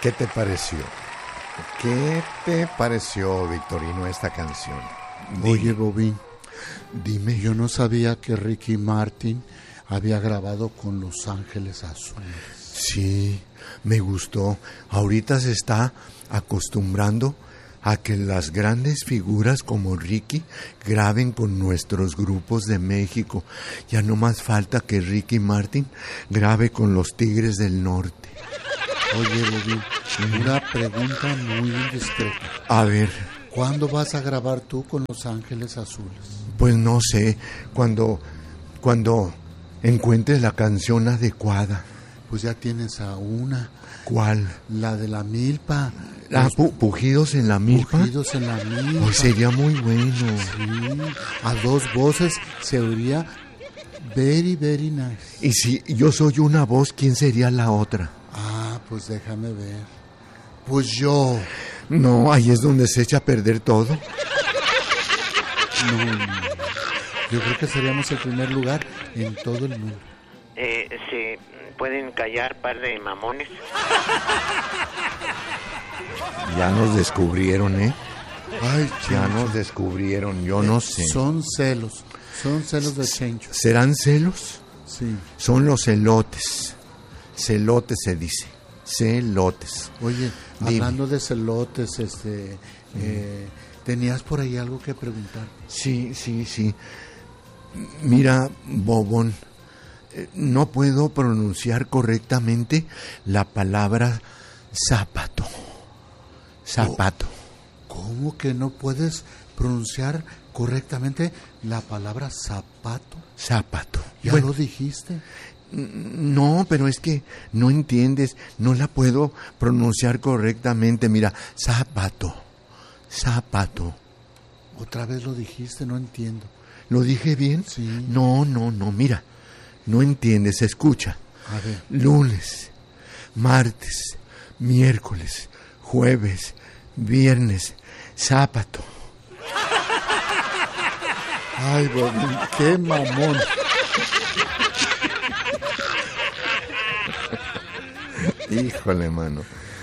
¿Qué te pareció? ¿Qué te pareció, Victorino, esta canción? Oye, Bobín, Dime. yo no sabía que Ricky Martin había grabado con Los Ángeles Azules. Sí, me gustó. Ahorita se está acostumbrando a que las grandes figuras como Ricky graben con nuestros grupos de México. Ya no más falta que Ricky Martin grabe con los Tigres del Norte. Oye, Bobín, una pregunta muy indiscreta. A ver, ¿Cuándo vas a grabar tú con Los Ángeles Azules? pues no sé, cuando encuentres la canción adecuada. Pues ya tienes a una, ¿Cuál? la de la milpa. Pujidos en la milpa. Pujidos en la milpa. Pues sería muy bueno. Sí, a dos voces se oiría very, very nice. Y si yo soy una voz, ¿quién sería la otra? Ah, pues déjame ver. Pues yo. No, ahí es donde se echa a perder todo. No. Yo creo que seríamos el primer lugar en todo el mundo. ¿Se pueden callar, par de mamones? Ya nos descubrieron, ¿eh? Ay, Ya Chencho. nos descubrieron, yo no sé. Son celos de Chencho. ¿Serán celos? Sí. Son los celotes. Celotes se dice. Celotes. Oye, Dime. hablando de celotes, ¿tenías por ahí algo que preguntar? Sí. Mira, Bobón, no puedo pronunciar correctamente la palabra zapato. Zapato. ¿Cómo que no puedes pronunciar correctamente la palabra zapato? Zapato. ¿Ya Bueno, lo dijiste? no, pero es que no entiendes, no la puedo pronunciar correctamente. Mira, zapato. Otra vez lo dijiste, no entiendo. ¿Lo dije bien? Sí. No, mira, no entiendes, escucha. A ver. Lunes, martes, miércoles, jueves, viernes, sábado. Ay, Bobín, qué mamón. Híjole, mano.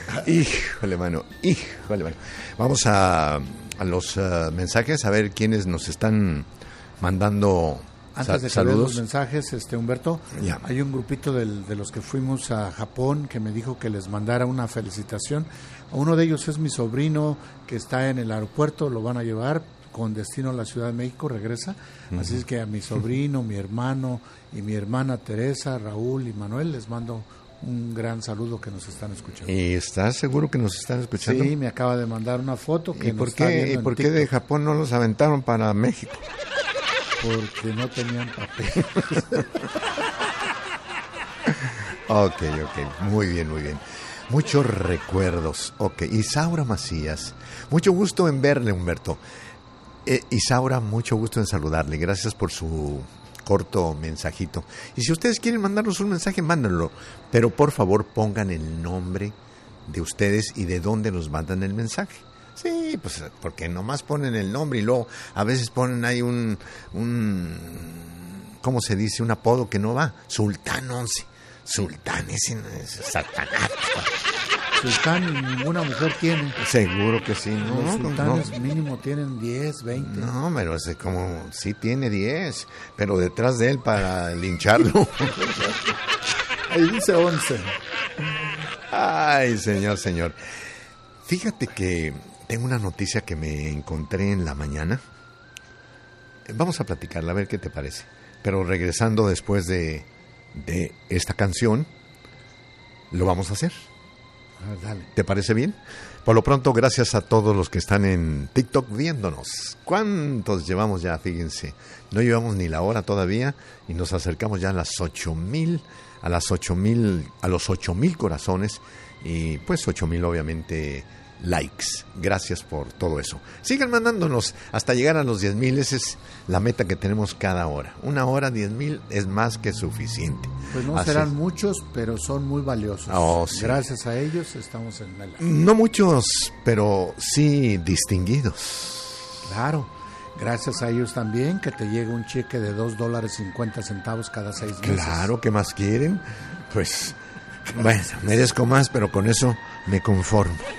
Vamos a los mensajes, a ver quiénes nos están mandando Antes de que veas los saludos. mensajes, Humberto, Ya. hay un grupito de los que fuimos a Japón que me dijo que les mandara una felicitación. Uno de ellos es mi sobrino que está en el aeropuerto, lo van a llevar con destino a la Ciudad de México, regresa. Así es que a mi sobrino, mi hermano y mi hermana Teresa, Raúl y Manuel les mando un gran saludo que nos están escuchando. ¿Y estás seguro que nos están escuchando? Sí, me acaba de mandar una foto que ¿Y nos por está viendo qué, en por qué de TikTok, Japón no los aventaron para México? porque no tenían papel. Ok, muy bien. Muchos recuerdos. Ok, Isaura Macías, mucho gusto en verle, Humberto. Isaura, mucho gusto en saludarle. Gracias por su corto mensajito. Y si ustedes quieren mandarnos un mensaje, mándenlo. Pero por favor pongan el nombre de ustedes y de dónde nos mandan el mensaje. Sí, pues porque nomás ponen el nombre y luego a veces ponen ahí un ¿cómo se dice? Un apodo que no va. Sultán 11. Sultán, ese no es Satanás. Sultán ninguna mujer tiene. Seguro que sí, ¿no? Los sultanes No. mínimo tienen 10, 20. No, pero es como, sí tiene 10, pero detrás de él para lincharlo. Ahí dice 11. Ay, señor. Fíjate que tengo una noticia que me encontré en la mañana. Vamos a platicarla, a ver qué te parece. Pero regresando después de esta canción, lo vamos a hacer. Dale. ¿Te parece bien? Por lo pronto, gracias a todos los que están en TikTok viéndonos. ¿Cuántos llevamos ya? Fíjense, no llevamos ni la hora todavía y nos acercamos ya a las 8,000, a los 8,000 corazones y pues 8,000 obviamente likes. Gracias por todo eso. Sigan mandándonos hasta llegar a los 10,000. Esa es la meta que tenemos cada hora. Una hora, 10,000 es más que suficiente. Pues no Así serán es. muchos, pero son muy valiosos. Oh, sí. Gracias a ellos estamos en el... No muchos, pero sí distinguidos. Claro. Gracias a ellos también que te llega un cheque de $2.50 cada 6 meses. Claro, ¿qué más quieren? Pues Bueno, merezco más, pero con eso me conformo.